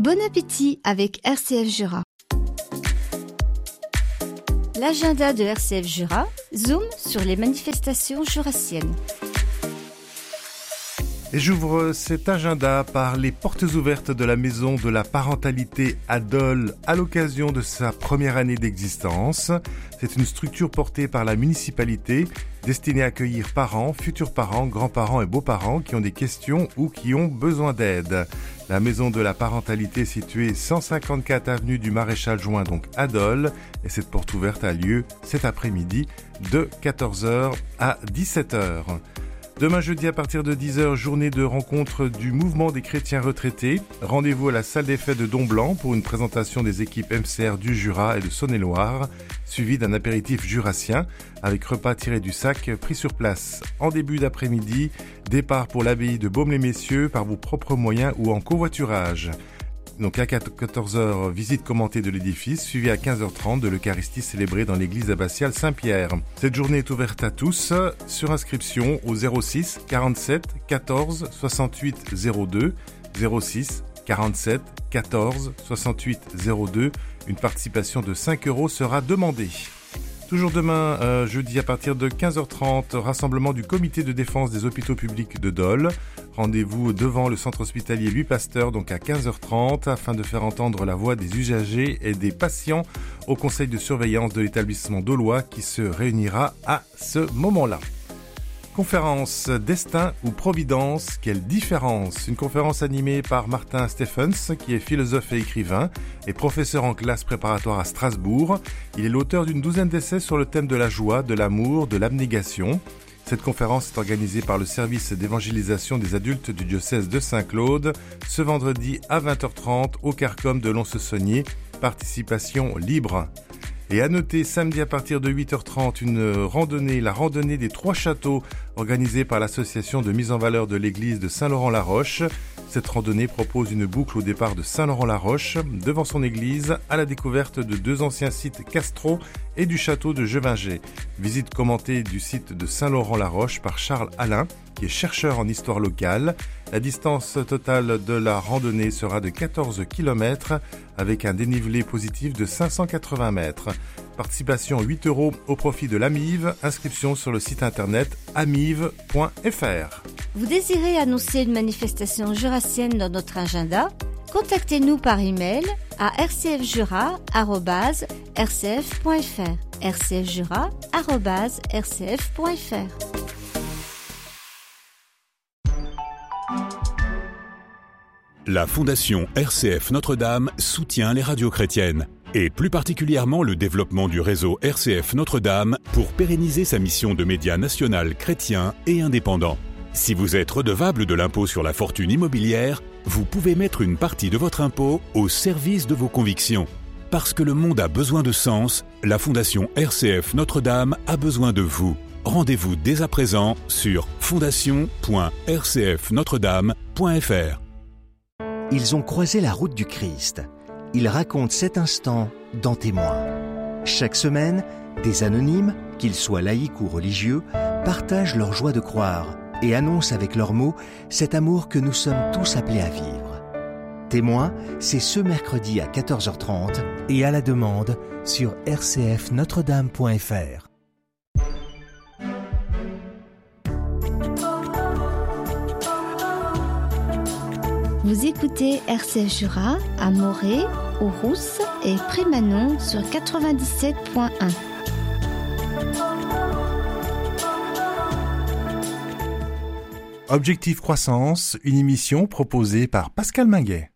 Bon appétit avec RCF Jura. L'agenda de RCF Jura zoome sur les manifestations jurassiennes. Et j'ouvre cet agenda par les portes ouvertes de la maison de la parentalité à Dole à l'occasion de sa première année d'existence. C'est une structure portée par la municipalité destinée à accueillir parents, futurs parents, grands-parents et beaux-parents qui ont des questions ou qui ont besoin d'aide. La maison de la parentalité est située 154 avenue du Maréchal Juin, donc à Dole, et cette porte ouverte a lieu cet après-midi de 14h à 17h. Demain jeudi à partir de 10h, journée de rencontre du mouvement des chrétiens retraités. Rendez-vous à la salle des fêtes de Domblanc pour une présentation des équipes MCR du Jura et de Saône-et-Loire, suivi d'un apéritif jurassien avec repas tiré du sac pris sur place. En début d'après-midi, départ pour l'abbaye de Baume-les-Messieurs par vos propres moyens ou en covoiturage. Donc à 14h, visite commentée de l'édifice, suivie à 15h30 de l'Eucharistie célébrée dans l'église abbatiale Saint-Pierre. Cette journée est ouverte à tous, sur inscription au 06 47 14 68 02, 06 47 14 68 02. Une participation de 5 € sera demandée. Toujours demain, jeudi à partir de 15h30, rassemblement du comité de défense des hôpitaux publics de Dole. Rendez-vous devant le centre hospitalier Louis Pasteur, donc à 15h30, afin de faire entendre la voix des usagers et des patients au conseil de surveillance de l'établissement dolois qui se réunira à ce moment-là. Conférence Destin ou Providence, quelle différence? Une conférence animée par Martin Stephens, qui est philosophe et écrivain et professeur en classe préparatoire à Strasbourg. Il est l'auteur d'une douzaine d'essais sur le thème de la joie, de l'amour, de l'abnégation. Cette conférence est organisée par le service d'évangélisation des adultes du diocèse de Saint-Claude, ce vendredi à 20h30 au Carcom de Lons-le-Saunier. Participation libre. Et à noter, samedi à partir de 8h30, la randonnée des 3 châteaux organisée par l'association de mise en valeur de l'église de Saint-Laurent-la-Roche. Cette randonnée propose une boucle au départ de Saint-Laurent-la-Roche, devant son église, à la découverte de 2 anciens sites castraux et du château de Jevinger. Visite commentée du site de Saint-Laurent-la-Roche par Charles Alain, qui est chercheur en histoire locale. La distance totale de la randonnée sera de 14 km avec un dénivelé positif de 580 mètres. Participation 8 € au profit de l'AMIV. Inscription sur le site internet amiv.fr. Vous désirez annoncer une manifestation jurassienne dans notre agenda? Contactez-nous par email à rcfjura@rcf.fr. rcfjura@rcf.fr. La Fondation RCF Notre-Dame soutient les radios chrétiennes, et plus particulièrement le développement du réseau RCF Notre-Dame pour pérenniser sa mission de média national chrétien et indépendant. Si vous êtes redevable de l'impôt sur la fortune immobilière, vous pouvez mettre une partie de votre impôt au service de vos convictions. Parce que le monde a besoin de sens, la Fondation RCF Notre-Dame a besoin de vous. Rendez-vous dès à présent sur fondation.rcfnotredame.fr. Ils ont croisé la route du Christ. Ils racontent cet instant dans Témoins. Chaque semaine, des anonymes, qu'ils soient laïcs ou religieux, partagent leur joie de croire et annoncent avec leurs mots cet amour que nous sommes tous appelés à vivre. Témoins, c'est ce mercredi à 14h30 et à la demande sur rcfnotredame.fr. Vous écoutez RCF Jura à Morée, aux Rousses et Prémanon sur 97.1. Objectif Croissance, une émission proposée par Pascal Minguet.